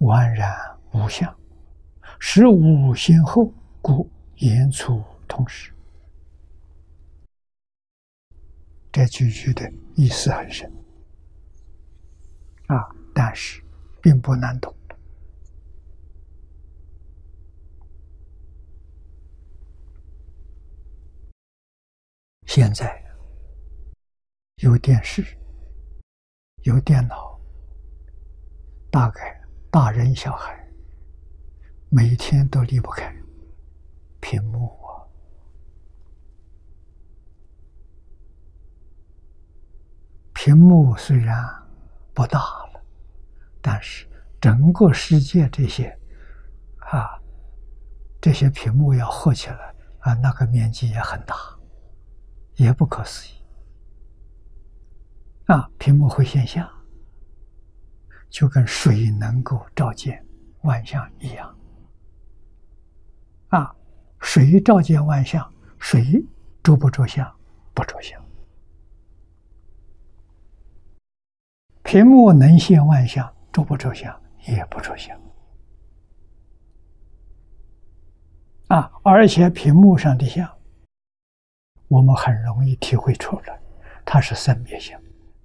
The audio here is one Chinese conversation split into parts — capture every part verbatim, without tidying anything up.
宛然无相，实无先后，故言出同时。这句句的意思很深啊，但是并不难懂。现在有电视，有电脑，大概大人小孩每天都离不开屏幕啊。屏幕虽然不大了，但是整个世界这些啊，这些屏幕要合起来啊，那个面积也很大，也不可思议啊！屏幕会现象，就跟水能够照见万象一样啊！水照见万象，水着不着相？不着相。屏幕能现万象，着不着相？也不着相啊！而且屏幕上的相，我们很容易体会出来，它是生灭相。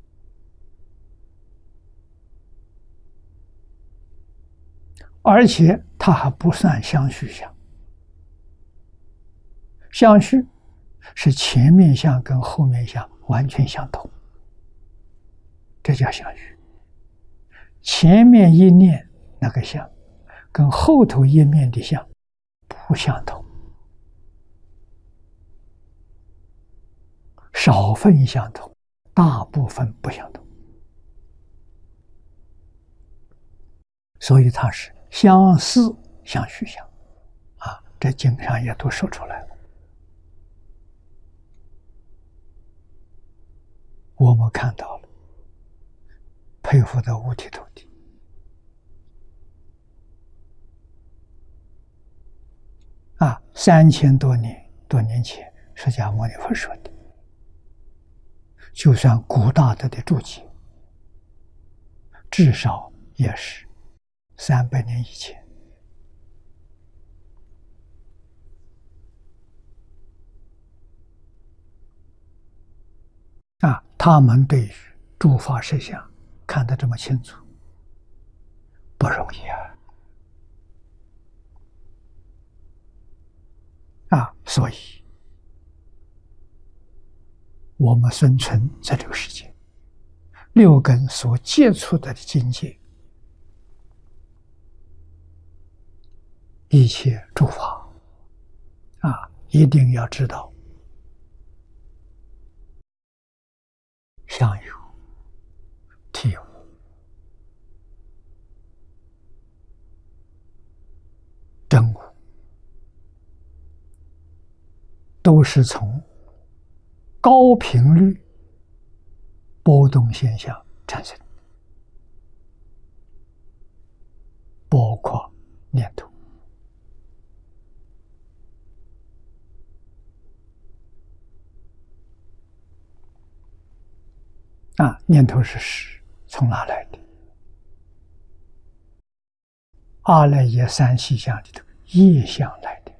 而且它还不算相续相，相续是前面相跟后面相完全相同，这叫相续。前面一念那个相跟后头一念的相不相同，少分相同，大部分不相同，所以它是相似相续相啊，这经上也都说出来了。我们看到了，佩服的五体投地啊！三千多年多年前，释迦牟尼佛说的，就算古大德的注解，至少也是三百年以前啊！他们对于诸法实相看得这么清楚，不容易啊！啊，所以我们生存在这个世界，六根所接触的境界，一切诸法啊，一定要知道相有体无，真无，都是从高频率波动现象产生，包括念头啊，念头是识，从哪来的？阿赖耶三细相里头业相来的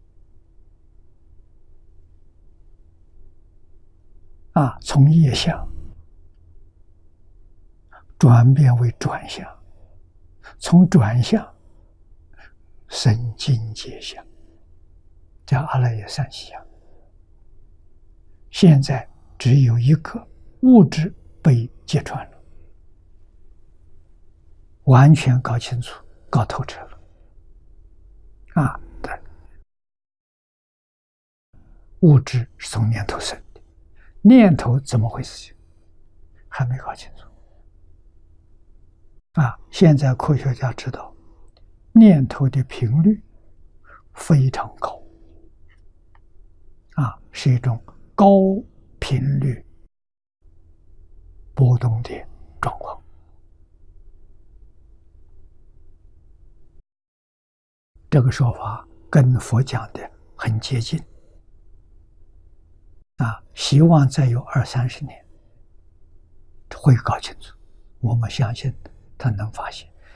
啊，从业相转变为转相，从转相生境界相，叫阿赖耶三细相。现在只有一个物质被揭穿了，完全搞清楚、搞透彻了啊！对，物质是从念头生的，念头怎么回事？还没搞清楚啊！现在科学家知道，念头的频率非常高啊，是一种高频率波动的状况。这个说法跟佛讲的很接近啊，希望再有二三十年会搞清楚，我们相信他能发现。